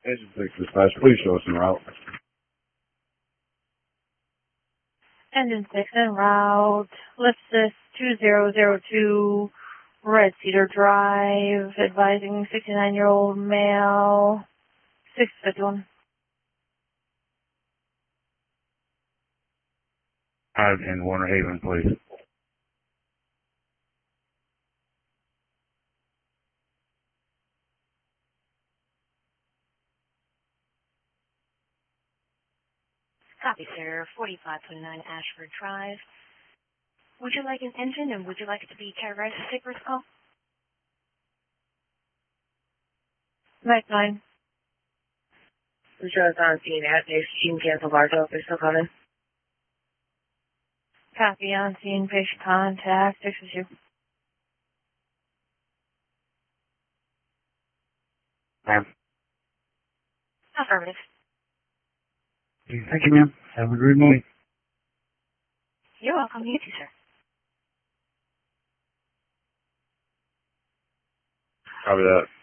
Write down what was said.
Engine 6 dispatch, please show us en route. Engine 6 en route. Lipsis 2002, Red Cedar Drive, advising 69-year-old male, 651. In Warner Haven, please. Copy, sir. 4529 Ashford Drive. Would you like an engine, and would you like it to be categorized as sick risk call? Night 9. Insurance on scene at team cancel Bartow if they're still coming. Copy on scene, patient contact, 6 Ma'am. Affirmative. Thank you, ma'am. Have a great morning. You're welcome. You too, sir. Copy that.